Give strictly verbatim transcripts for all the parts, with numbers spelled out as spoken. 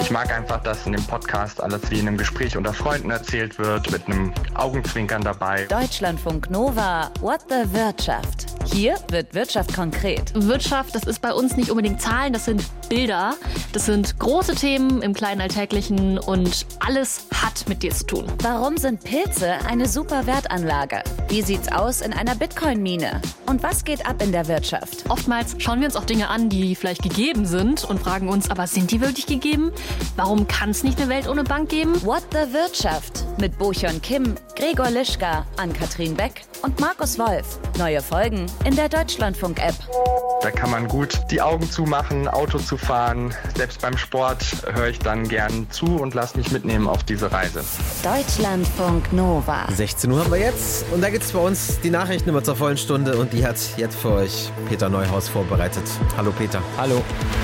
Ich mag einfach, dass in dem Podcast alles wie in einem Gespräch unter Freunden erzählt wird, mit einem Augenzwinkern dabei. Deutschlandfunk Nova, What the Wirtschaft. Hier wird Wirtschaft konkret. Wirtschaft, das ist bei uns nicht unbedingt Zahlen, das sind Bilder. Das sind große Themen im kleinen Alltäglichen und alles hat mit dir zu tun. Warum sind Pilze eine super Wertanlage? Wie sieht's aus in einer Bitcoin-Mine? Und was geht ab in der Wirtschaft? Oftmals schauen wir uns auch Dinge an, die vielleicht gegeben sind und fragen uns, aber sind die wirklich gegeben? Warum kann es nicht eine Welt ohne Bank geben? What the Wirtschaft mit Bo-Hyun Kim, Gregor Lischka, Ann-Kathrin Beck und Markus Wolf. Neue Folgen in der Deutschlandfunk-App. Da kann man gut die Augen zumachen, Auto zu fahren. Selbst beim Sport höre ich dann gern zu und lasse mich mitnehmen auf diese Reise. Deutschlandfunk Nova. sechzehn Uhr haben wir jetzt und da gibt es bei uns die Nachrichten immer zur vollen Stunde und die hat jetzt für euch Peter Neuhaus vorbereitet. Hallo Peter. Hallo.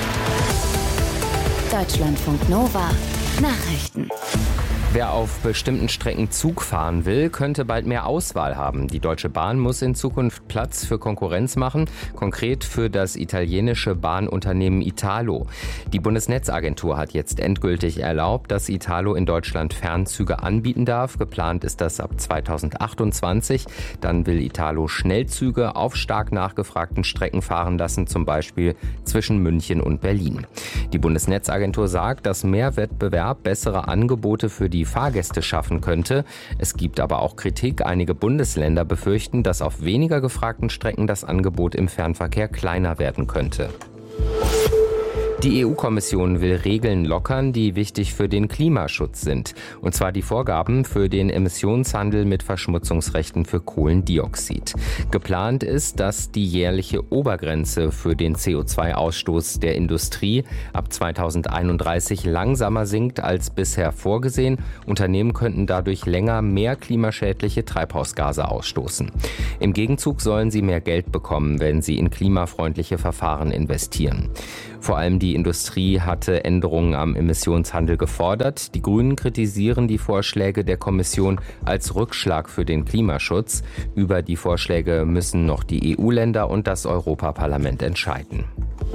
Deutschlandfunk Nova. Nachrichten. Wer auf bestimmten Strecken Zug fahren will, könnte bald mehr Auswahl haben. Die Deutsche Bahn muss in Zukunft Platz für Konkurrenz machen, konkret für das italienische Bahnunternehmen Italo. Die Bundesnetzagentur hat jetzt endgültig erlaubt, dass Italo in Deutschland Fernzüge anbieten darf. Geplant ist das ab zweitausendachtundzwanzig. Dann will Italo Schnellzüge auf stark nachgefragten Strecken fahren lassen, zum Beispiel zwischen München und Berlin. Die Bundesnetzagentur sagt, dass mehr Wettbewerb bessere Angebote für die Fahrgäste schaffen könnte. Es gibt aber auch Kritik. Einige Bundesländer befürchten, dass auf weniger gefragten Strecken das Angebot im Fernverkehr kleiner werden könnte. Die E U-Kommission will Regeln lockern, die wichtig für den Klimaschutz sind. Und zwar die Vorgaben für den Emissionshandel mit Verschmutzungsrechten für Kohlendioxid. Geplant ist, dass die jährliche Obergrenze für den C O zwei Ausstoß der Industrie ab zweitausendeinunddreißig langsamer sinkt als bisher vorgesehen. Unternehmen könnten dadurch länger mehr klimaschädliche Treibhausgase ausstoßen. Im Gegenzug sollen sie mehr Geld bekommen, wenn sie in klimafreundliche Verfahren investieren. Vor allem die Industrie hatte Änderungen am Emissionshandel gefordert. Die Grünen kritisieren die Vorschläge der Kommission als Rückschlag für den Klimaschutz. Über die Vorschläge müssen noch die E U-Länder und das Europaparlament entscheiden.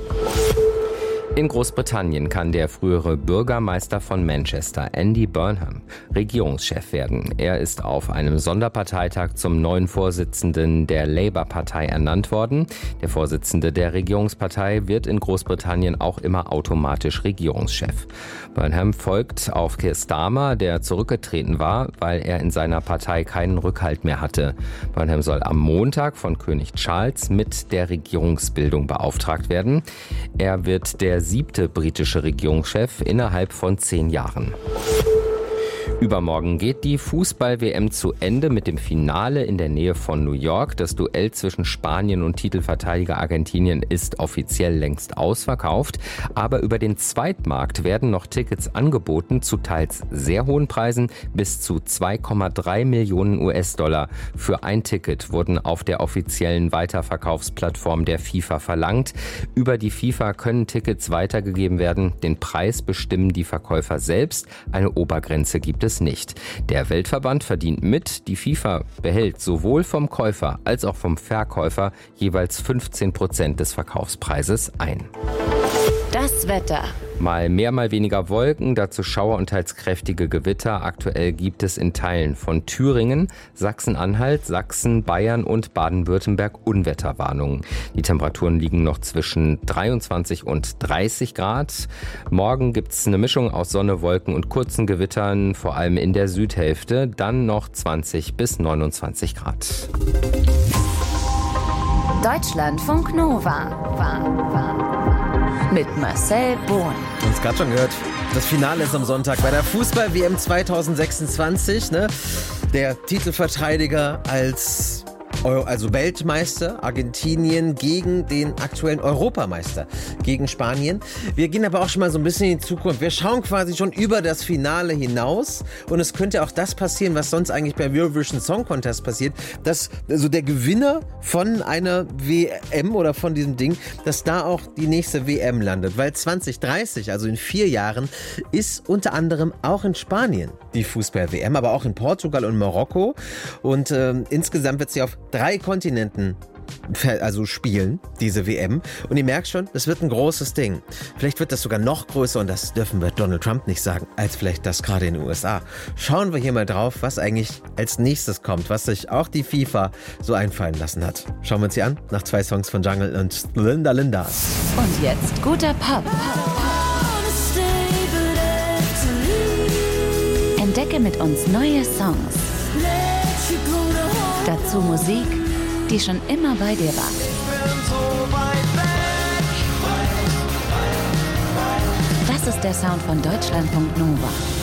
In Großbritannien kann der frühere Bürgermeister von Manchester, Andy Burnham, Regierungschef werden. Er ist auf einem Sonderparteitag zum neuen Vorsitzenden der Labour-Partei ernannt worden. Der Vorsitzende der Regierungspartei wird in Großbritannien auch immer automatisch Regierungschef. Burnham folgt auf Keir Starmer, der zurückgetreten war, weil er in seiner Partei keinen Rückhalt mehr hatte. Burnham soll am Montag von König Charles mit der Regierungsbildung beauftragt werden. Er wird der siebte britische Regierungschef innerhalb von zehn Jahren. Übermorgen geht die Fußball-W M zu Ende mit dem Finale in der Nähe von New York. Das Duell zwischen Spanien und Titelverteidiger Argentinien ist offiziell längst ausverkauft. Aber über den Zweitmarkt werden noch Tickets angeboten, zu teils sehr hohen Preisen. Bis zu zwei Komma drei Millionen U S-Dollar für ein Ticket wurden auf der offiziellen Weiterverkaufsplattform der FIFA verlangt. Über die FIFA können Tickets weitergegeben werden. Den Preis bestimmen die Verkäufer selbst. Eine Obergrenze gibt es nicht. Der Weltverband verdient mit. Die FIFA behält sowohl vom Käufer als auch vom Verkäufer jeweils fünfzehn Prozent des Verkaufspreises ein. Das Wetter. Mal mehr, mal weniger Wolken, dazu Schauer und teils kräftige Gewitter. Aktuell gibt es in Teilen von Thüringen, Sachsen-Anhalt, Sachsen, Bayern und Baden-Württemberg Unwetterwarnungen. Die Temperaturen liegen noch zwischen dreiundzwanzig und dreißig Grad. Morgen gibt es eine Mischung aus Sonne, Wolken und kurzen Gewittern, vor allem in der Südhälfte. Dann noch zwanzig bis neunundzwanzig Grad. Deutschlandfunk Nova. War, war. Mit Marcel Bohn. Uns gerade schon gehört, das Finale ist am Sonntag bei der Fußball-W M zweitausendsechsundzwanzig. Ne? Der Titelverteidiger als also Weltmeister Argentinien gegen den aktuellen Europameister, gegen Spanien. Wir gehen aber auch schon mal so ein bisschen in die Zukunft. Wir schauen quasi schon über das Finale hinaus und es könnte auch das passieren, was sonst eigentlich beim Eurovision Song Contest passiert, dass also der Gewinner von einer W M oder von diesem Ding, dass da auch die nächste W M landet, weil zwanzig dreißig, also in vier Jahren, ist unter anderem auch in Spanien die Fußball-W M, aber auch in Portugal und Marokko und äh, insgesamt wird sie auf drei Kontinenten also spielen, diese W M. Und ihr merkt schon, es wird ein großes Ding. Vielleicht wird das sogar noch größer, und das dürfen wir Donald Trump nicht sagen, als vielleicht das gerade in den U S A. Schauen wir hier mal drauf, was eigentlich als nächstes kommt, was sich auch die FIFA so einfallen lassen hat. Schauen wir uns hier an, nach zwei Songs von Jungle und Linda Linda. Und jetzt guter Pop. Entdecke mit uns neue Songs. Dazu Musik, die schon immer bei dir war. Das ist der Sound von Deutschlandfunk Nova.